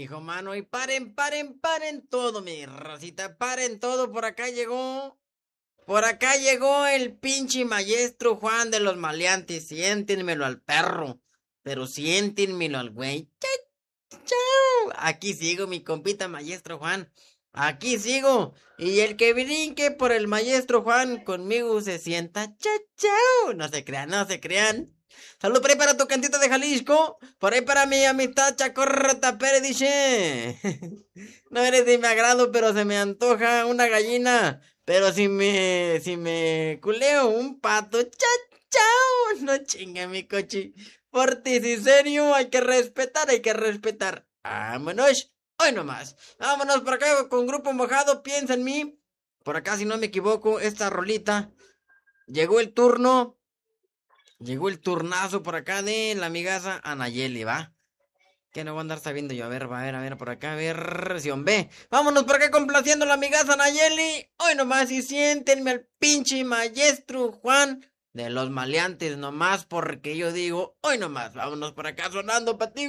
mijo mano. Y paren todo, mi racita. Paren todo. Por acá llegó. Por acá llegó el pinche maestro Juan de los maleantes. Siéntenmelo al perro. Pero siéntenmelo al güey. Chau. Aquí sigo, mi compita maestro Juan. Aquí sigo. Y el que brinque por el maestro Juan conmigo se sienta. Chau, chau. No se crean, no se crean. Salud por ahí para tu cantito de Jalisco. Por ahí para mi amistad Chacorrata Pérez dice. No eres de mi agrado, pero se me antoja una gallina. Pero si me culeo un pato. Chau, chau. No chingue mi coche. Fortis y serio, hay que respetar, hay que respetar. Vámonos, hoy nomás. Vámonos por acá con Grupo Mojado, piensa en mí. Por acá, si no me equivoco, esta rolita. Llegó el turno, llegó el turnazo por acá de la amigaza Anayeli, ¿va? Que no voy a andar sabiendo yo. A ver, por acá, a ver, si hombre. Vámonos por acá complaciendo a la amigaza Nayeli. Hoy nomás y siéntenme al pinche maestro Juan de los maleantes nomás porque yo digo, hoy nomás. Vámonos por acá sonando para ti.